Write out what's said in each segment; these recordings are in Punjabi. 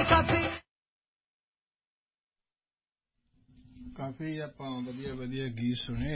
ਕਾਫੀ ਆਪਾਂ ਵਧੀਆ ਗੀਤ ਸੁਣੇ।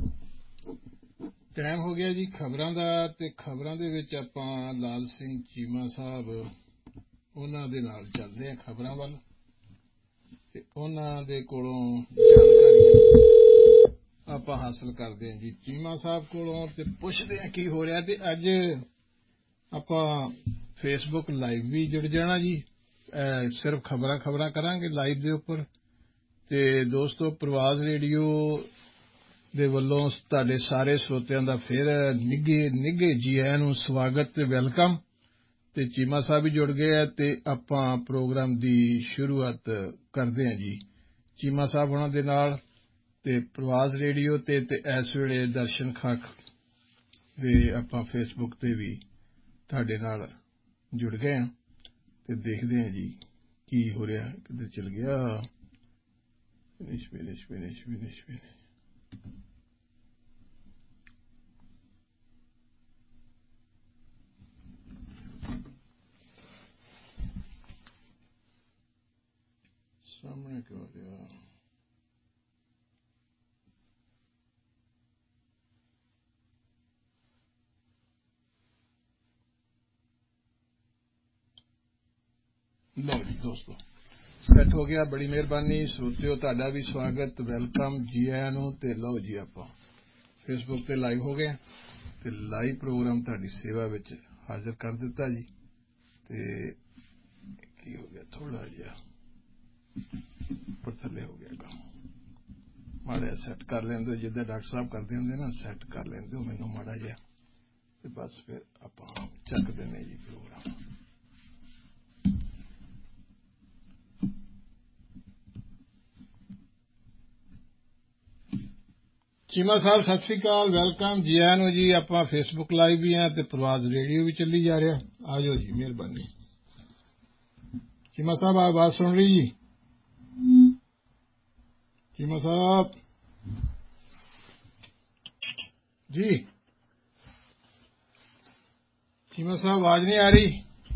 ਟਾਈਮ ਹੋ ਗਿਆ ਜੀ ਖਬਰਾਂ ਦਾ, ਤੇ ਖਬਰਾਂ ਦੇ ਵਿੱਚ ਆਪਾਂ ਲਾਲ ਸਿੰਘ ਚੀਮਾ ਸਾਹਿਬ ਉਹਨਾਂ ਦੇ ਨਾਲ ਚੱਲਦੇ ਹਾਂ ਖਬਰਾਂ ਵੱਲ, ਤੇ ਉਹਨਾਂ ਦੇ ਕੋਲੋਂ ਜਾਣਕਾਰੀਆਂ ਆਪਾਂ ਹਾਸਲ ਕਰਦੇ ਹਾਂ ਜੀ ਚੀਮਾ ਸਾਹਿਬ ਕੋਲੋਂ, ਤੇ ਪੁੱਛਦੇ ਹਾਂ ਕੀ ਹੋ ਰਿਹਾ। ਤੇ ਅੱਜ ਆਪਾਂ ਫੇਸਬੁੱਕ ਲਾਈਵ ਵੀ ਜੁੜ ਜਾਣਾ ਜੀ, ਸਿਰਫ ਖਬਰਾਂ ਕਰਾਂਗੇ ਲਾਈਵ ਦੇ ਉੱਪਰ। ਤੇ ਦੋਸਤੋ ਪ੍ਰਵਾਜ਼ ਰੇਡੀਓ ਦੇ ਵੱਲੋਂ ਤੁਹਾਡੇ ਸਾਰੇ ਸਰੋਤਿਆਂ ਦਾ ਫਿਰ ਨਿੱਘੇ ਜੀ ਆਇਆਂ ਨੂੰ ਸਵਾਗਤ ਤੇ ਵੈਲਕਮ। ਤੇ ਚੀਮਾ ਸਾਹਿਬ ਵੀ ਜੁੜ ਗਏ ਆ, ਤੇ ਆਪਾਂ ਪ੍ਰੋਗਰਾਮ ਦੀ ਸ਼ੁਰੂਆਤ ਕਰਦੇ ਹਾਂ ਜੀ ਚੀਮਾ ਸਾਹਿਬ ਉਹਨਾਂ ਦੇ ਨਾਲ। ਤੇ ਪ੍ਰਵਾਜ਼ ਰੇਡੀਓ ਤੇ ਇਸ ਵੇਲੇ ਦਰਸ਼ਨ ਖਾਕ ਦੇ ਆਪਾਂ ਫੇਸਬੁੱਕ ਤੇ ਵੀ ਤੁਹਾਡੇ ਨਾਲ ਜੁੜ ਗਏ ਹਾਂ, ਤੇ ਦੇਖਦੇ ਹਾਂ ਜੀ ਕੀ ਹੋ ਰਿਹਾ। ਕਿੱਧਰ ਚਲ ਗਿਆ ਫਿਨਿਸ਼। ਸਾਹਮਣੇ ਕਿਉਂ ਰਿਹਾ? ਲਓ ਜੀ ਦੋਸਤੋ ਸੈੱਟ ਹੋ ਗਿਆ, ਬੜੀ ਮਿਹਰਬਾਨੀ ਸਰੋਤਿਓ, ਤੁਹਾਡਾ ਵੀ ਸਵਾਗਤ ਵੈਲਕਮ ਜੀ ਆਇਆਂ ਨੂੰ। ਤੇ ਲਓ ਜੀ ਆਪਾਂ ਫੇਸਬੁੱਕ ਤੇ ਲਾਈਵ ਹੋ ਗਏ, ਤੇ ਲਾਈਵ ਪ੍ਰੋਗਰਾਮ ਤੁਹਾਡੀ ਸੇਵਾ ਵਿੱਚ ਹਾਜ਼ਰ ਕਰ ਦਿੱਤਾ ਜੀ। ਤੇ ਕੀ ਹੋ ਗਿਆ, ਥੋੜਾ ਜਿਹਾ ਉੱਪਰ ਥੱਲੇ ਹੋ ਗਿਆ ਕੰਮ, ਮਾੜਾ ਜਿਹਾ ਸੈੱਟ ਕਰ ਲੈਂਦੇ ਜਿੱਦਾਂ ਡਾਕਟਰ ਸਾਹਿਬ ਕਰਦੇ ਹੁੰਦੇ ਨਾ, ਸੈੱਟ ਕਰ ਲੈਂਦੇ ਮੈਨੂੰ ਮਾੜਾ ਜਿਹਾ, ਤੇ ਬਸ ਫਿਰ ਆਪਾਂ ਚੱਕ ਦਿੰਦੇ ਜੀ ਪ੍ਰੋਗਰਾਮ। ਚੀਮਾ ਸਾਹਿਬ ਸਤਿ ਸ੍ਰੀ ਅਕਾਲ, ਵੈਲਕਮ ਜੀ ਆਇਆਂ ਨੂੰ ਜੀ। ਆਪਾਂ ਫੇਸਬੁੱਕ ਲਾਈਵ ਵੀ ਹਾਂ ਤੇ ਪ੍ਰਵਾਜ਼ ਰੇਡੀਓ ਵੀ ਚੱਲੀ ਜਾ ਰਿਹਾ, ਆ ਜਾਓ ਜੀ, ਮਿਹਰਬਾਨੀ। ਚੀਮਾ ਸਾਹਿਬ ਆਵਾਜ਼ ਸੁਣ ਰਹੀ ਜੀ? ਚੀਮਾ ਸਾਹਿਬ ਜੀ, ਚੀਮਾ ਸਾਹਿਬ ਆਵਾਜ਼ ਨਹੀਂ ਆ ਰਹੀ?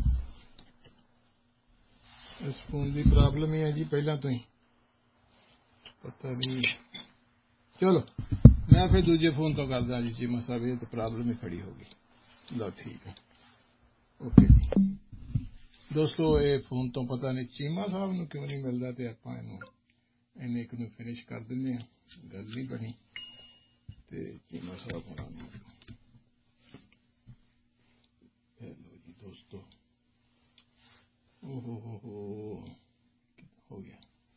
ਇਸ ਫੋਨ ਦੀ ਪ੍ਰੋਬਲਮ ਹੀ ਹੈ ਜੀ ਪਹਿਲਾਂ ਤੋਂ ਹੀ, ਪਤਾ ਨਹੀਂ। ਚਲੋ ਮੈਂ ਫਿਰ ਦੂਜੇ ਫੋਨ ਤੋਂ ਕਰਦਾ ਜੀ ਚੀਮਾ ਸਾਹਿਬ, ਇਹ ਤਾਂ ਪ੍ਰੋਬਲਮ ਹੀ ਖੜੀ ਹੋ ਗਈ। ਲਓ ਠੀਕ ਹੈ, ਓਕੇ ਜੀ ਦੋਸਤੋ। ਇਹ ਫੋਨ ਤੋਂ ਪਤਾ ਨਹੀਂ ਚੀਮਾ ਸਾਹਿਬ ਨੂੰ ਕਿਉਂ ਨਹੀਂ ਮਿਲਦਾ, ਤੇ ਆਪਾਂ ਇਹਨੂੰ ਇੰਨੇ ਇੱਕ ਨੂੰ ਫਿਨਿਸ਼ ਕਰ ਦਿੰਦੇ ਹਾਂ, ਗੱਲ ਨਹੀਂ ਬਣੀ। ਤੇ ਚੀਮਾ ਸਾਹਿਬ ਹੋਣਾ ਨੂੰ ਲਓ ਜੀ ਦੋਸਤੋ, ਓਹੋ